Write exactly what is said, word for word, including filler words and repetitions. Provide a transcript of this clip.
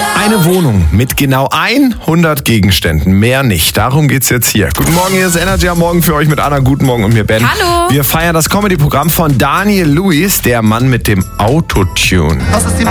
Eine Wohnung mit genau hundert Gegenständen, mehr nicht. Darum geht's jetzt hier. Guten Morgen, hier ist Energy am Morgen für euch mit Anna. Guten Morgen und mir Ben. Hallo. Wir feiern das Comedy-Programm von Daniel Lewis, der Mann mit dem Autotune. Das ist die